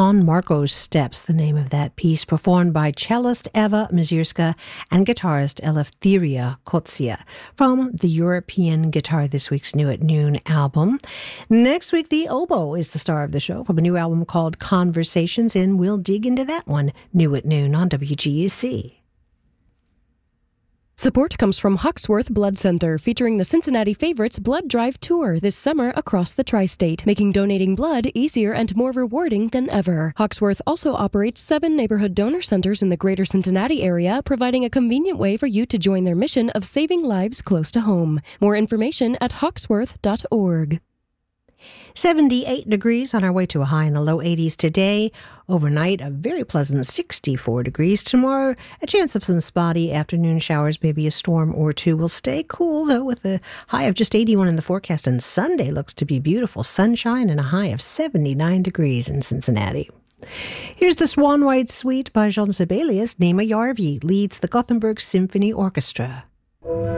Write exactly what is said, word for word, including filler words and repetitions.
San Marcos Steps, the name of that piece, performed by cellist Eva Mazurska and guitarist Eleftheria Kotsia from the European Guitar This Week's New at Noon album. Next week, the oboe is the star of the show from a new album called Conversations, and we'll dig into that one new at noon on W G U C. Support comes from Hawksworth Blood Center, featuring the Cincinnati Favorites Blood Drive Tour this summer across the tri-state, making donating blood easier and more rewarding than ever. Hawksworth also operates seven neighborhood donor centers in the greater Cincinnati area, providing a convenient way for you to join their mission of saving lives close to home. More information at hawksworth dot org. seventy-eight degrees on our way to a high in the low eighties today. Overnight, a very pleasant sixty-four degrees. Tomorrow, a chance of some spotty afternoon showers, maybe a storm or two. Will stay cool, though, with a high of just eighty-one in the forecast. And Sunday looks to be beautiful. Sunshine and a high of seventy-nine degrees in Cincinnati. Here's the Swan White Suite by Jean Sibelius. Nima Yarvi leads the Gothenburg Symphony Orchestra.